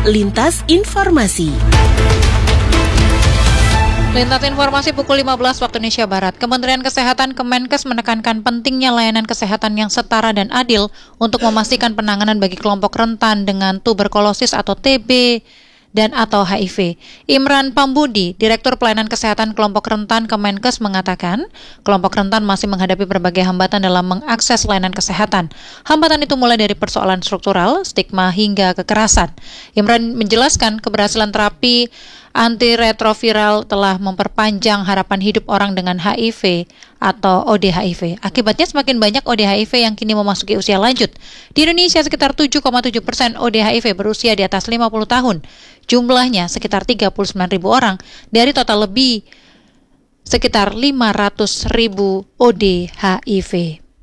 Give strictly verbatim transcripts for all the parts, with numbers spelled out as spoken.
Lintas Informasi. Lintas Informasi pukul lima belas waktu Indonesia Barat. Kementerian Kesehatan Kemenkes menekankan pentingnya layanan kesehatan yang setara dan adil untuk memastikan penanganan bagi kelompok rentan dengan tuberkulosis atau T B dan atau H I V. Imran Pambudi, Direktur Pelayanan Kesehatan Kelompok Rentan Kemenkes mengatakan, kelompok rentan masih menghadapi berbagai hambatan dalam mengakses layanan kesehatan. Hambatan itu mulai dari persoalan struktural, stigma hingga kekerasan. Imran menjelaskan keberhasilan terapi antiretroviral telah memperpanjang harapan hidup orang dengan H I V atau O D H I V. Akibatnya semakin banyak O D H I V yang kini memasuki usia lanjut. Di Indonesia sekitar tujuh koma tujuh persen O D H I V berusia di atas lima puluh tahun. Jumlahnya sekitar tiga puluh sembilan ribu orang dari total lebih sekitar lima ratus ribu O D H I V.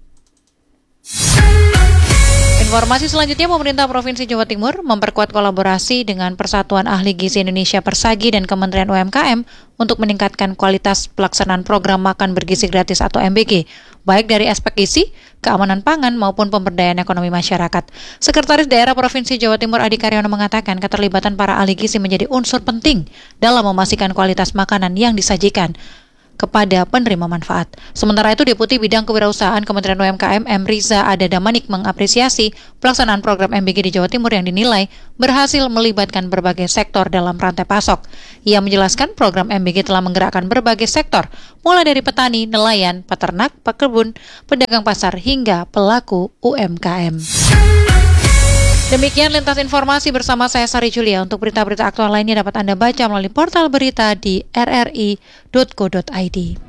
Informasi selanjutnya, pemerintah Provinsi Jawa Timur memperkuat kolaborasi dengan Persatuan Ahli Gizi Indonesia Persagi dan Kementerian U M K M untuk meningkatkan kualitas pelaksanaan program makan bergizi gratis atau M B G, baik dari aspek gizi, keamanan pangan maupun pemberdayaan ekonomi masyarakat. Sekretaris Daerah Provinsi Jawa Timur Adi Karyono mengatakan keterlibatan para ahli gizi menjadi unsur penting dalam memastikan kualitas makanan yang disajikan kepada penerima manfaat. Sementara itu, Deputi Bidang Kewirausahaan Kementerian U M K M M. Riza Adadamanik mengapresiasi pelaksanaan program M B G di Jawa Timur yang dinilai berhasil melibatkan berbagai sektor dalam rantai pasok. Ia menjelaskan program M B G telah menggerakkan berbagai sektor, mulai dari petani, nelayan, peternak, pekebun, pedagang pasar, hingga pelaku U M K M. Demikian Lintas Informasi bersama saya Sari Julia. Untuk berita-berita aktual lainnya dapat Anda baca melalui portal berita di r r i dot co dot i d.